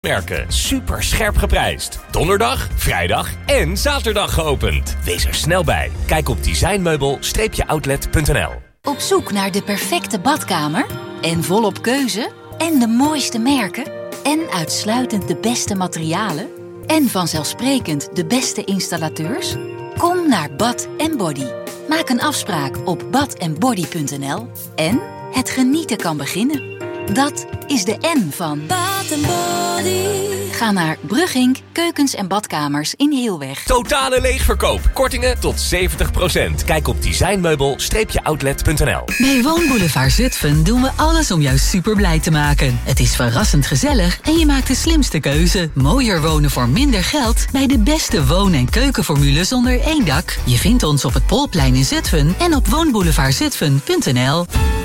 Merken super scherp geprijsd. Donderdag, vrijdag en zaterdag geopend. Wees er snel bij. Kijk op designmeubel-outlet.nl. Op zoek naar de perfecte badkamer? En volop keuze? En de mooiste merken? En uitsluitend de beste materialen? En vanzelfsprekend de beste installateurs? Kom naar Bath & Body. Maak een afspraak op bathandbody.nl. En het genieten kan beginnen. Dat is de N van Bath & Body. Ga naar Bruggink Keukens en Badkamers in Heelweg. Totale leegverkoop. Kortingen tot 70%. Kijk op designmeubel-outlet.nl. Bij Woonboulevard Zutphen doen we alles om jou super blij te maken. Het is verrassend gezellig en je maakt de slimste keuze. Mooier wonen voor minder geld bij de beste woon- en keukenformules onder één dak. Je vindt ons op het Polplein in Zutphen en op woonboulevardzutphen.nl.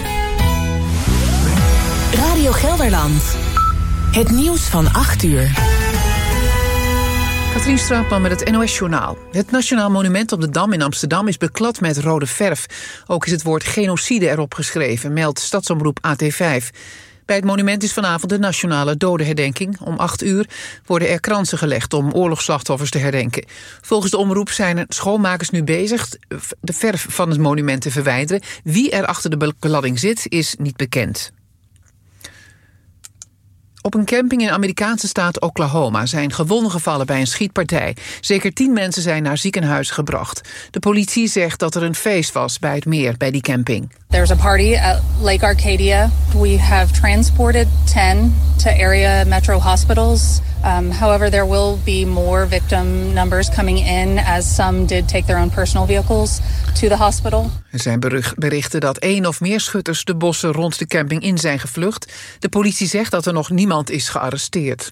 Radio Gelderland. Het nieuws van 8 uur. Katrien Straatman met het NOS-journaal. Het Nationaal Monument op de Dam in Amsterdam is beklad met rode verf. Ook is het woord genocide erop geschreven, meldt stadsomroep AT5. Bij het monument is vanavond de nationale dodenherdenking. Om 8 uur worden er kransen gelegd om oorlogsslachtoffers te herdenken. Volgens de omroep zijn er schoonmakers nu bezig de verf van het monument te verwijderen. Wie er achter de bekladding zit, is niet bekend. Op een camping in de Amerikaanse staat Oklahoma zijn gewonden gevallen bij een schietpartij. Zeker 10 mensen zijn naar ziekenhuizen gebracht. De politie zegt dat er een feest was bij het meer bij die camping. There's a party at Lake Arcadia. We have transported 10 to area metro hospitals. However, there will be more victim numbers coming in as some did take their own personal vehicles to the hospital. Er zijn berichten dat 1 of meer schutters de bossen rond de camping in zijn gevlucht. De politie zegt dat er nog niemand is gearresteerd.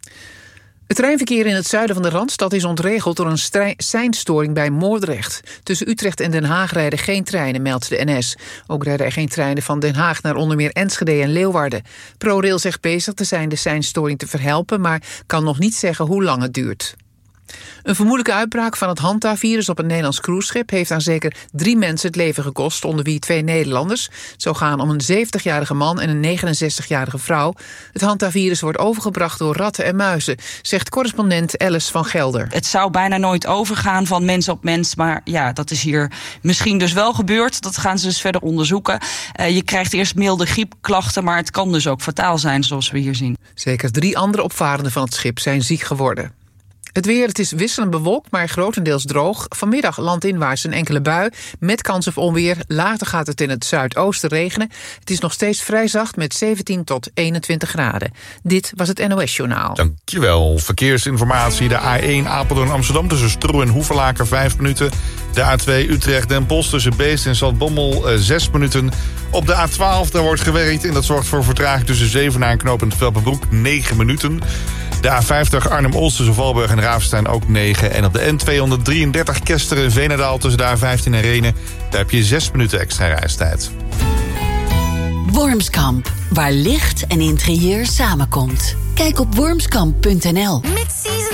Het treinverkeer in het zuiden van de Randstad is ontregeld door een seinstoring bij Moordrecht. Tussen Utrecht en Den Haag rijden geen treinen, meldt de NS. Ook rijden er geen treinen van Den Haag naar onder meer Enschede en Leeuwarden. ProRail zegt bezig te zijn de seinstoring te verhelpen, maar kan nog niet zeggen hoe lang het duurt. Een vermoedelijke uitbraak van het Hanta-virus op een Nederlands cruiseschip heeft aan zeker 3 mensen het leven gekost, onder wie 2 Nederlanders. Het zou gaan om een 70-jarige man en een 69-jarige vrouw. Het Hanta-virus wordt overgebracht door ratten en muizen, zegt correspondent Alice van Gelder. Het zou bijna nooit overgaan van mens op mens, maar ja, dat is hier misschien dus wel gebeurd. Dat gaan ze dus verder onderzoeken. Je krijgt eerst milde griepklachten, maar het kan dus ook fataal zijn, zoals we hier zien. Zeker 3 andere opvarenden van het schip zijn ziek geworden. Het weer, het is wisselend bewolkt, maar grotendeels droog. Vanmiddag landinwaarts een enkele bui, met kans op onweer. Later gaat het in het zuidoosten regenen. Het is nog steeds vrij zacht met 17 tot 21 graden. Dit was het NOS-journaal. Dankjewel. Verkeersinformatie. De A1 Apeldoorn-Amsterdam tussen Stroe en Hoevelaken 5 minuten. De A2 Utrecht-Den Bosch tussen Beest en Zaltbommel 6 minuten. Op de A12 daar wordt gewerkt en dat zorgt voor vertraging tussen Zevenaar en knooppunt Velpenbroek 9 minuten. De A50 Arnhem-Oost tussen Valburg en Ravenstein ook 9. En op de N233 Kesteren-Veenendaal tussen de A15 en Renen, daar heb je 6 minuten extra reistijd. Wormskamp, waar licht en interieur samenkomt. Kijk op wormskamp.nl. Met